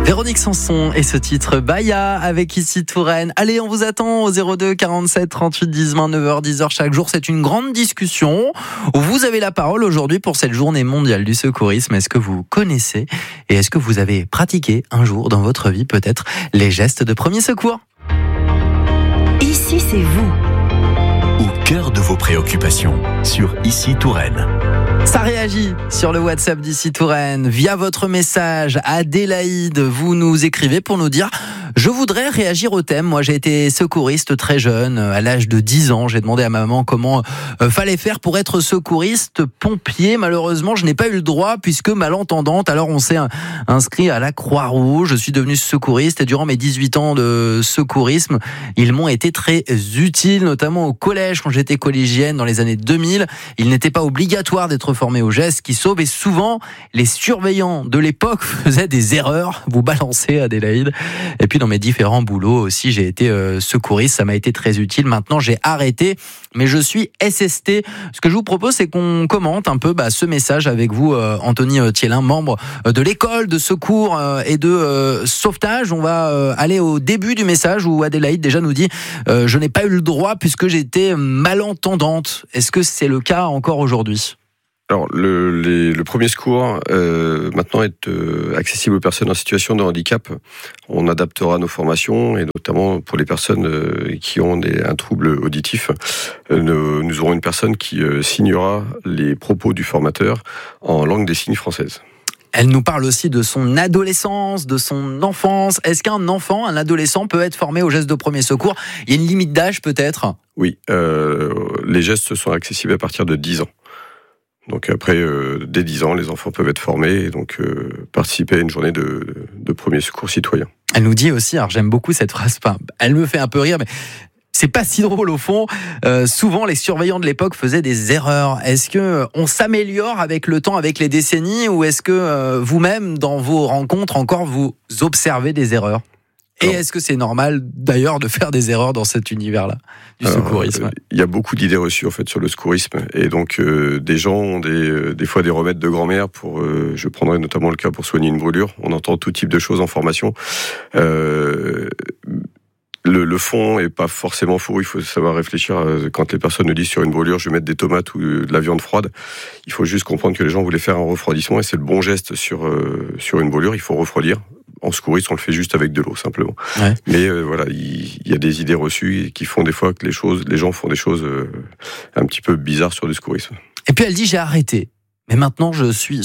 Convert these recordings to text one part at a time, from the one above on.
Véronique Sanson et ce titre Baya avec Ici Touraine. Allez, on vous attend au 02 47 38 10 20 9h 10h chaque jour. C'est une grande discussion. Vous avez la parole aujourd'hui pour cette journée mondiale du secourisme. Est-ce que vous connaissez et est-ce que vous avez pratiqué un jour dans votre vie peut-être les gestes de premier secours? Ici, c'est vous. Au cœur de vos préoccupations sur Ici Touraine. Ça réagit sur le WhatsApp d'Ici Touraine via votre message. Adélaïde, vous nous écrivez pour nous dire: je voudrais réagir au thème. Moi, j'ai été secouriste très jeune, à l'âge de 10 ans. J'ai demandé à ma maman comment fallait faire pour être secouriste pompier. Malheureusement, je n'ai pas eu le droit puisque malentendante. Alors, on s'est inscrit à la Croix-Rouge. Je suis devenu secouriste et durant mes 18 ans de secourisme, ils m'ont été très utiles, notamment au collège quand j'étais collégienne dans les années 2000. Il n'était pas obligatoire d'être formé aux gestes qui sauvent et souvent, les surveillants de l'époque faisaient des erreurs. Vous balancez, Adélaïde. Et puis, dans mes différents boulots aussi, j'ai été secouriste, ça m'a été très utile. Maintenant, j'ai arrêté, mais je suis SST. Ce que je vous propose, c'est qu'on commente un peu ce message avec vous, Anthony Thielin, membre de l'école de secours et de sauvetage. On va aller au début du message où Adélaïde déjà nous dit je n'ai pas eu le droit puisque j'étais malentendante. Est-ce que c'est le cas encore aujourd'hui ? Alors, le premier secours, maintenant, est accessible aux personnes en situation de handicap. On adaptera nos formations, et notamment pour les personnes qui ont un trouble auditif. Nous aurons une personne qui signera les propos du formateur en langue des signes française. Elle nous parle aussi de son adolescence, de son enfance. Est-ce qu'un enfant, un adolescent peut être formé aux gestes de premier secours ? Il y a une limite d'âge peut-être ? Oui, les gestes sont accessibles à partir de 10 ans. Donc après, dès 10 ans, les enfants peuvent être formés et donc participer à une journée de premier secours citoyen. Elle nous dit aussi, alors j'aime beaucoup cette phrase, elle me fait un peu rire, mais c'est pas si drôle au fond. Souvent, les surveillants de l'époque faisaient des erreurs. Est-ce que on s'améliore avec le temps, avec les décennies, ou est-ce que vous-même, dans vos rencontres, encore vous observez des erreurs ? Et est-ce que c'est normal, d'ailleurs, de faire des erreurs dans cet univers-là, du secourisme ? Il y a beaucoup d'idées reçues, en fait, sur le secourisme. Et donc, des gens ont des fois des remèdes de grand-mère pour, je prendrai notamment le cas pour soigner une brûlure. On entend tout type de choses en formation. Le fond est pas forcément faux. Il faut savoir réfléchir. Quand les personnes nous disent sur une brûlure, je vais mettre des tomates ou de la viande froide. Il faut juste comprendre que les gens voulaient faire un refroidissement et c'est le bon geste sur une brûlure. Il faut refroidir. En secouriste, on le fait juste avec de l'eau, simplement. Ouais. Mais voilà, il y a des idées reçues qui font des fois que les gens font des choses un petit peu bizarres sur le secourisme. Et puis elle dit, j'ai arrêté. Mais maintenant, je suis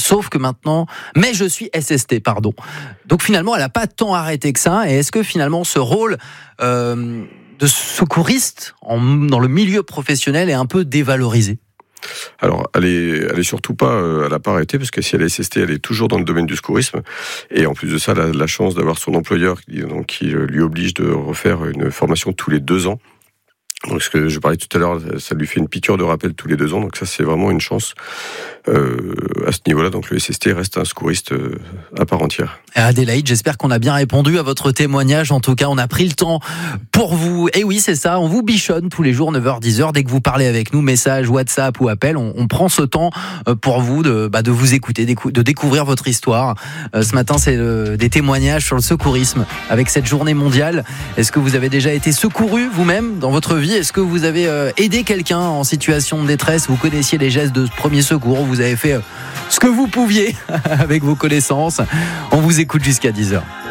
SST, pardon. Donc finalement, elle n'a pas tant arrêté que ça. Et est-ce que finalement, ce rôle de secouriste dans le milieu professionnel est un peu dévalorisé ? Alors, elle est surtout pas, elle a pas arrêté, parce que si elle est SST, elle est toujours dans le domaine du secourisme. Et en plus de ça, elle a la chance d'avoir son employeur qui lui oblige de refaire une formation tous les 2 ans. Donc, ce que je parlais tout à l'heure, ça lui fait une piqûre de rappel tous les 2 ans. Donc ça, c'est vraiment une chance à ce niveau-là. Donc le SST reste un secouriste à part entière. Adélaïde, j'espère qu'on a bien répondu à votre témoignage. En tout cas, on a pris le temps pour vous. Et oui, c'est ça, on vous bichonne tous les jours, 9h, 10h. Dès que vous parlez avec nous, message, WhatsApp ou appel, on prend ce temps pour vous de vous écouter, de découvrir votre histoire. Ce matin, c'est des témoignages sur le secourisme avec cette journée mondiale. Est-ce que vous avez déjà été secouru vous-même dans votre vie ? Est-ce que vous avez aidé quelqu'un en situation de détresse ? Vous connaissiez les gestes de premier secours ? Vous avez fait ce que vous pouviez avec vos connaissances. On vous écoute jusqu'à 10h.